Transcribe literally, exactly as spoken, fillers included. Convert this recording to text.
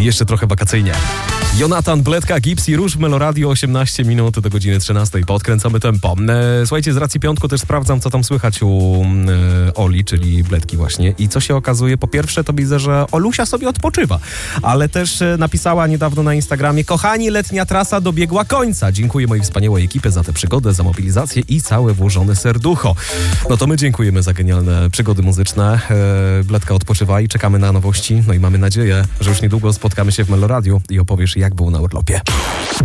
jeszcze trochę wakacyjnie. Jonatan, Bledka, Gips i Róż w Meloradio, osiemnaście minut do godziny trzynastej. Podkręcamy tempo. E, słuchajcie, z racji piątku też sprawdzam, co tam słychać u e, Oli, czyli Bledki właśnie. I co się okazuje, po pierwsze to widzę, że Olusia sobie odpoczywa. Ale też e, napisała niedawno na Instagramie: kochani, letnia trasa dobiegła końca. Dziękuję mojej wspaniałej ekipie za tę przygodę, za mobilizację i całe włożone serducho. No to my dziękujemy za genialne przygody muzyczne. E, Bledka odpoczywa i czekamy na nowości. No i mamy nadzieję, że już niedługo spotkamy się w Meloradiu i opowiesz, jak był na urlopie.